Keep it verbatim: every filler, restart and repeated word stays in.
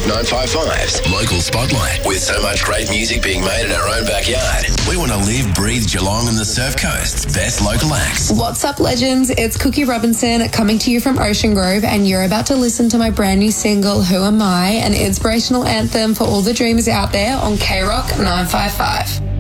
K-Rock nine fifty-five's Local Spotlight. With so much great music being made in our own backyard, we want to live, breathe Geelong and the Surf Coast's best local acts. What's up, legends? It's Cookie Robinson coming to you from Ocean Grove, and you're about to listen to my brand new single, Who Am I? An inspirational anthem for all the dreamers out there on K-Rock nine fifty-five.